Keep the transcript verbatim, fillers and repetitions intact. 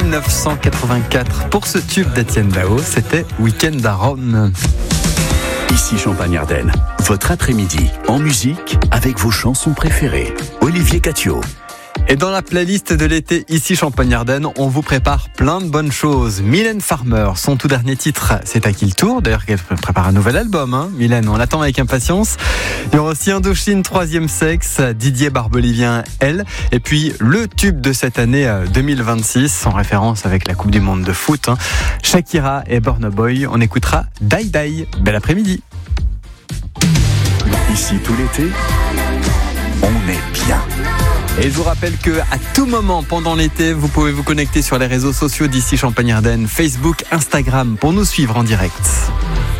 dix-neuf cent quatre-vingt-quatre. Pour ce tube d'Étienne Dao, c'était Week-end à Rome. Ici Champagne-Ardenne, votre après-midi en musique avec vos chansons préférées. Olivier Catio. Et dans la playlist de l'été, ici Champagne-Ardenne, on vous prépare plein de bonnes choses. Mylène Farmer, son tout dernier titre, c'est à qui le tour. D'ailleurs, elle prépare un nouvel album, hein. Mylène, on l'attend avec impatience. Il y aura aussi Indochine, Troisième Sexe, Didier Barbelivien, elle. Et puis, le tube de cette année deux mille vingt-six, en référence avec la Coupe du Monde de foot, hein. Shakira et Burna Boy. On écoutera Die Die. Bel après-midi. Ici tout l'été, on est bien. Et je vous rappelle que à tout moment pendant l'été, vous pouvez vous connecter sur les réseaux sociaux d'ici Champagne-Ardenne, Facebook, Instagram, pour nous suivre en direct.